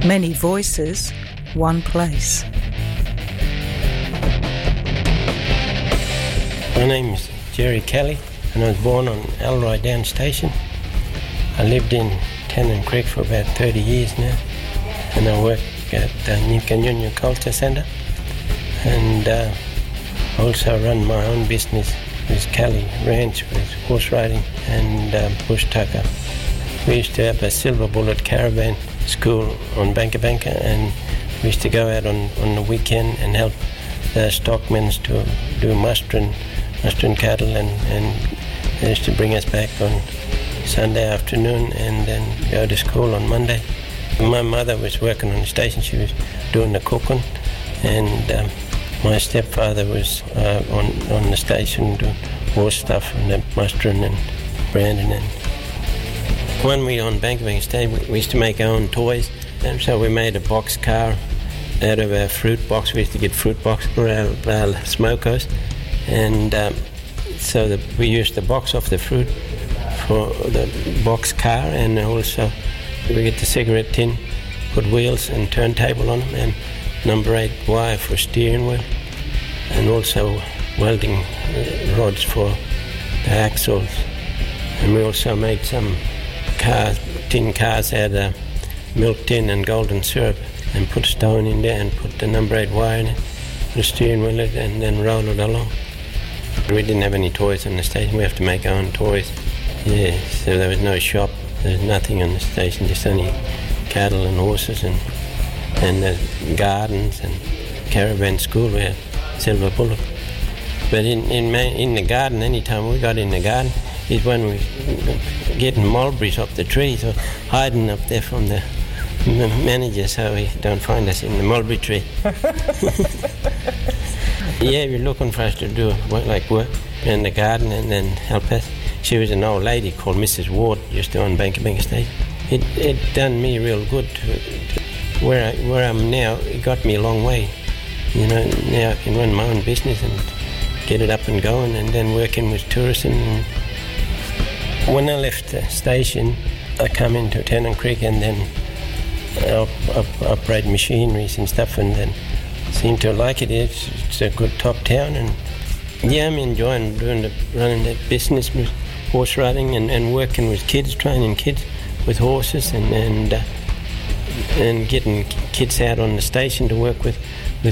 Many voices, one place. My name is Jerry Kelly, and I was born on Elroy Down Station. I lived in Tennant Creek for about 30 years now, and I work at the Nyinganjunyu Culture Centre, and also run my own business with Kelly Ranch with horse riding and bush tucker. We used to have a Silver Bullet caravan school on Banka Banka, and we used to go out on the weekend and help the stockmen to do mustering cattle, and they used to bring us back on Sunday afternoon and then go to school on Monday. My mother was working on the station. She was doing the cooking, and my stepfather was on the station doing horse stuff and the mustering and branding. And when we were on Banka Banka Station, we used to make our own toys, and so we made a box car out of a fruit box. We used to get fruit box for our smokers, and so we used the box off the fruit for the box car, and also we get the cigarette tin, put wheels and turntable on them, and number 8 wire for steering wheel, and also welding rods for the axles. And we also made some tin cars out of milk tin and golden syrup, and put stone in there and put the number 8 wire in it, put a steering wheel in it, and then roll it along. We didn't have any toys on the station. We have to make our own toys. Yeah, so there was no shop. There's nothing on the station, just only cattle and horses and the gardens and caravan school. We had Silver Bullet. But in the garden, any time we got in the garden, is when we getting mulberries off the trees or hiding up there from the manager so he don't find us in the mulberry tree. Yeah, we're looking for us to do work in the garden and then help us. She was an old lady called Mrs. Ward, used to on Banka Banka Station. It done me real good to where I'm now. It got me a long way. You know, now I can run my own business and get it up and going, and then working with tourism. When I left the station, I come into Tennant Creek and then operate machineries and stuff, and then seem to like it. It's a good top town, and yeah, I'm enjoying running that business with horse riding and working with kids, training kids with horses, and getting kids out on the station to work with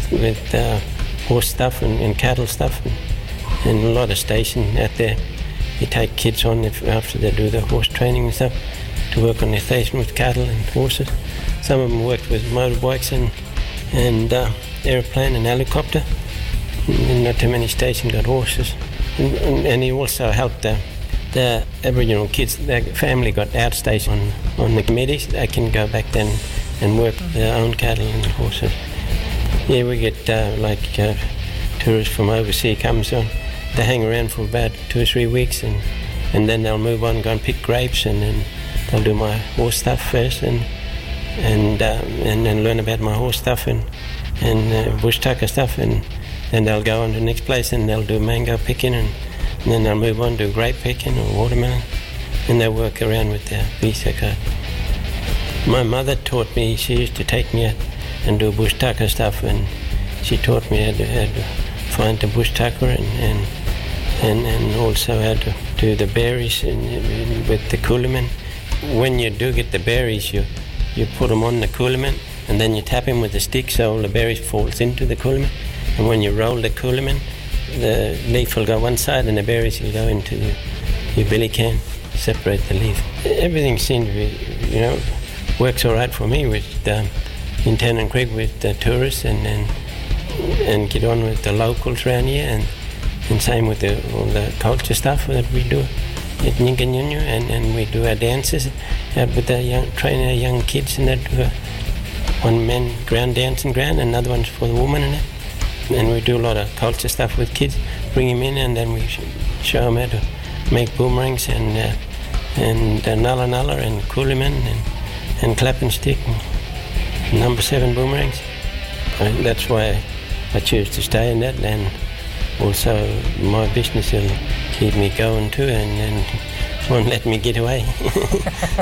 horse stuff and cattle stuff, and a lot of stations out there. You take kids on after they do the horse training and stuff to work on the station with cattle and horses. Some of them worked with motorbikes and aeroplane and helicopter. And not too many stations got horses. And he also helped the Aboriginal kids. Their family got outstation on the committees. They can go back then and work their own cattle and horses. Yeah, we get tourists from overseas comes on. They hang around for about 2 or 3 weeks, and then they'll move on and go and pick grapes, and then they'll do my horse stuff first, and then learn about my horse stuff and bush tucker stuff, and then they'll go on to the next place and they'll do mango picking, and then they'll move on to grape picking or watermelon, and they'll work around with their visa card. My mother taught me. She used to take me out and do bush tucker stuff, and she taught me how to find the bush tucker and also how to do the berries with the couliman. When you do get the berries, you put them on the couliman, and then you tap him with a stick so all the berries falls into the couliman. And when you roll the couliman, the leaf will go one side and the berries will go into your billy can, separate the leaf. Everything seems to be, works all right for me with in Tennant Creek with the tourists and get on with the locals around here, and same with all the culture stuff that we do at Nyinganjunyu, and we do our dances with train our young kids, and that do one man ground dancing ground, another one's for the woman, and we do a lot of culture stuff with kids, bring them in, and then we show them how to make boomerangs and nulla nulla and couliman and clap and stick and number 7 boomerangs. That's why I choose to stay in that, and also my business will keep me going too, and won't let me get away.